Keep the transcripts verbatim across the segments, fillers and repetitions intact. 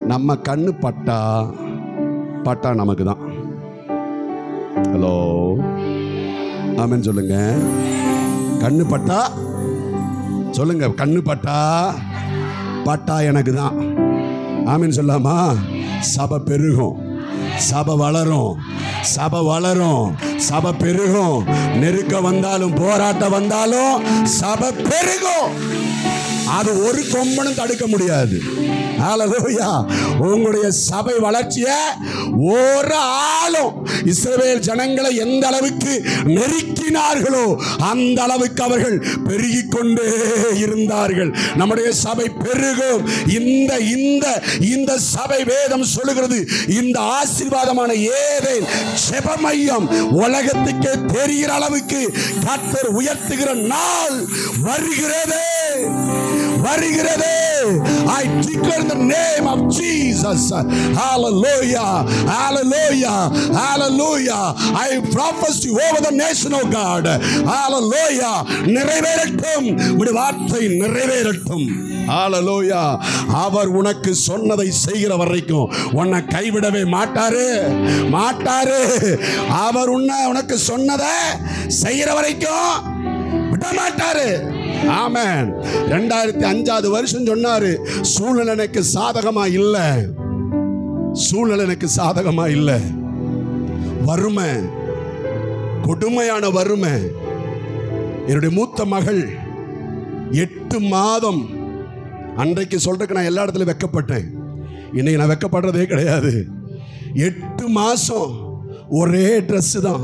நம்ம கண்ணு பட்டா பட்டா நமக்கு தான். ஹலோ, ஆமென் சொல்லுங்க. கண்ணு பட்டா சொல்லுங்க, கண்ணு பட்டா பட்டா எனக்கு தான். ஆமென் சொல்லாமா? சபை பெருகும், சபை வளரும், சபை வளரும், சபை பெருகும். நெருக்க வந்தாலும் போராட்டம் வந்தாலும் சபை பெருகும். அது ஒரு கொம்பனும் தடுக்க முடியாது. ஹல்லேலூயா. உங்களுடைய சபை வளர்ச்சியை ஒரு ஆளும் இஸ்ரவேல் ஜனங்களை எந்த அளவுக்கு நெருக்கினார்களோ அந்த அளவுக்கு அவர்கள் பெருகிக் கொண்டே இருந்தார்கள். நம்முடைய சபை பெருகும். இந்த இந்த இந்த சபை வேதம் சொல்லுகிறது, இந்த ஆசீர்வாதமான ஏதேன் ஜெப மையம் உலகத்துக்கே தெரிகிற அளவுக்கு கர்த்தர் உயர்த்துகிற நாள் வருகிறதே வருகிறதே. I declare the name of Jesus. Hallelujah, hallelujah, hallelujah. I prophesy over the nation of God. Hallelujah. நிறைவேறட்டும், உம்முடைய வார்த்தை நிறைவேறட்டும். ஹalleluya. அவர் உனக்கு சொன்னதை செய்கிற வரைக்கும் உன்னை கைவிடவே மாட்டாரு மாட்டாரு. அவர் உன்னை உனக்கு சொன்னதை செய்கிற வரைக்கும் விட மாட்டாரு. ஆமென். ரெண்டாயிரத்தி அஞ்சாவது வருஷம் சொன்னாரு, சூழ்நிலை எனக்கு சாதகமா இல்ல, சூழ்நிலை எனக்கு சாதகமா இல்ல, வறுமை, கொடுமையான வறுமை. என்னுடைய மூத்த மகள் எட்டு மாதம், அன்றைக்கு சொல்றதுக்கு நான் எல்லா இடத்துலயும் வெக்கப்பட்டேன், இன்னைக்கு நான் வெக்கப்படுறதே கிடையாது. எட்டு மாசம் ஒரே ட்ரெஸ் தான்.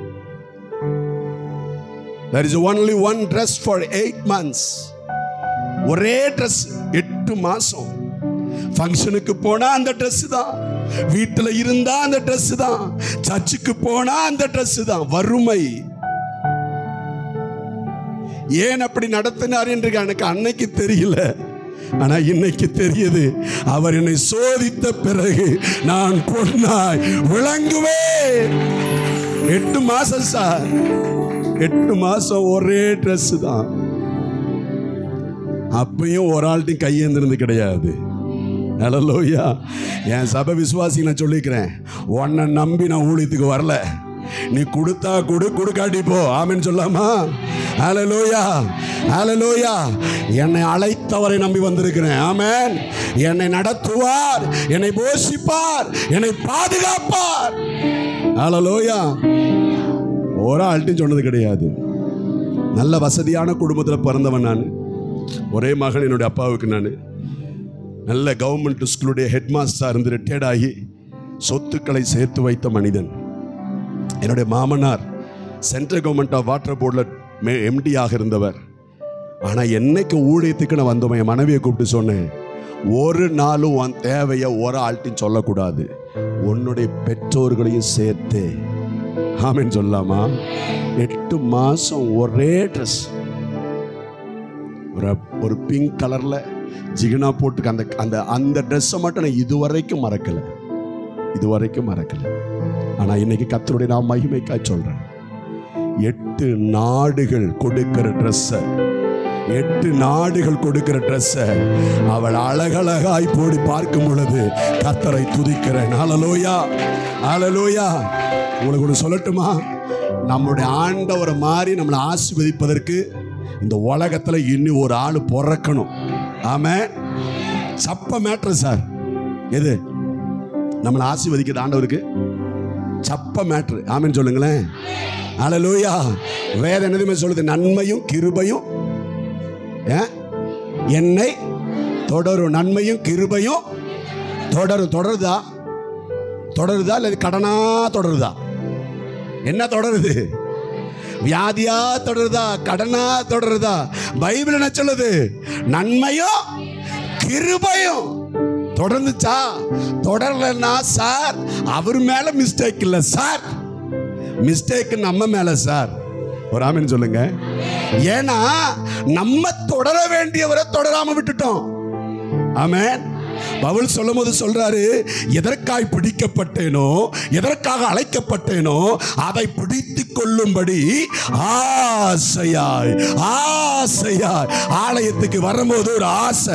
There is only one dress for eight months. ஒரே ட்ரெஸ் எட்டு மாசம். ஃபங்க்ஷனுக்கு போனா அந்த ட்ரெஸ் தான், வீட்டில் இருந்தா அந்த ட்ரெஸ் தான், சர்ச்சுக்கு போனா அந்த ட்ரெஸ் தான். வறுமை. ஏன் அப்படி நடத்தினார் என்று எனக்கு அன்னைக்கு தெரியல, ஆனா இன்னைக்கு தெரியுது. அவர் என்னை சோதித்த பிறகு நான் பொன்னாய் விளங்குவேன். எட்டு மாசம் சார், எட்டு மாசம் ஒரே ட்ரெஸ் தான். அப்பயும் ஒரு ஆள்கிட்டையும் கையேந்திருந்து கிடையாது. ஹல்லேலூயா. என் சபை விசுவாசி நான் சொல்லிக்கிறேன், உன்னை நம்பி நான் ஊழியத்துக்கு வரல, நீ கொடுத்தா கொடு, கொடுக்காட்டி போ. ஆமென் சொல்லாமா? ஹல்லேலூயா, ஹல்லேலூயா. என்னை அழைத்தவரை நம்பி வந்திருக்கிறேன். ஆமென். என்னை நடத்துவார், என்னை போஷிப்பார், என்னை பாதுகாப்பார். ஹல்லேலூயா. ஒரு ஆள்கிட்டையும் சொன்னது கிடையாது. நல்ல வசதியான குடும்பத்தில் பிறந்தவன் நான். ஒரே மகன் என்னுடைய அப்பாவுக்கு. நான் நல்ல கவர்மெண்ட் ஸ்கூலுடைய ஹெட் மாஸ்டராக இருந்து ரிட்டையர்ட் ஆகி சொத்துக்களை சேர்த்து வைத்த மனிதன். என்னுடைய மாமனார் சென்ட்ரல் கவர்மெண்ட் ஆஃப் வாட்டர் போர்டில் எம்டியாக இருந்தவர். ஆனால் என்னைக்கு ஊழியத்துக்கு நான் வந்தோம், என் மனைவியை கூப்பிட்டு சொன்னேன், ஒரு நாளும் உன் தேவையை ஒரு ஆள்கிட்டையும் சொல்லக்கூடாது, உன்னுடைய பெற்றோர்களையும் சேர்த்து. ஆமென் சொல்லாமா? எட்டு மாசம் ஒரே ட்ரெஸ், ஒரு ஒரு பிங்க் கலர்ல ஜிகினா போட்டு அந்த அந்த அந்த ட்ரெஸ்ஸை மட்டும் நான் இதுவரைக்கும் மறக்கல, இதுவரைக்கும் மறக்கல. ஆனா இன்னைக்கு கர்த்தருடைய நான் மகிமைக்காக சொல்றேன், எட்டு நாடுகள் கொடுக்கிற ட்ரெஸ்ஸை, எட்டு நாடுகள் கொடுக்கிற ட்ரெஸ்ஸை அவள் அழகழகாய் போடி பார்க்கும் பொழுது கர்த்தரை துதிக்கிறேன். ஹல்லேலூயா, ஹல்லேலூயா. உங்களுக்கு ஒன்று சொல்லட்டுமா? நம்முடைய ஆண்டவரை மாதிரி நம்மளை ஆசீர்வதிப்பதற்கு இந்த உலகத்தில் இன்னும் ஒரு ஆள் பிறக்கணும். ஆமென். சப்ப மேட்ரு சார். எது நம்மளை ஆசீர்வதிக்கிறது ஆண்டவருக்கு சப்ப மேட்ரு. ஆமென் சொல்லுங்களேன். ஹல்லேலூயா. வேற என்னதுமே சொல்லுது, நன்மையும் கிருபையும் என்னை தொடரும், நன்மையும் கிருபையும் தொடரும். தொடருதா? தொடருதா இல்லை கடனா தொடருதா? என்ன தொடருது? வியாதியா தொடருதா? கடனா தொடருதா? பைபிள் என்ன சொல்லுது? நன்மையும் கிருபையும் தொடர்ந்துச்சா? தொடரலன்னா சார் அவர் மேல மிஸ்டேக் இல்லை சார், மிஸ்டேக் நம்ம மேல சார். ஒரு ஆமென் சொல்லுங்க. ஏன்னா நம்ம தொடர வேண்டியவரை தொடராம விட்டுட்டோம். ஆமென். பவுல் சொல்லும் போது சொல்றாரு, எதற்காய் பிடிக்கப்பட்டேனோ, எதற்காக அழைக்கப்பட்டேனோ அதை பிடித்து கொள்ளும்படி ஆசையாய் ஆசையாய். ஆலயத்துக்கு வரும்போது ஒரு ஆசை,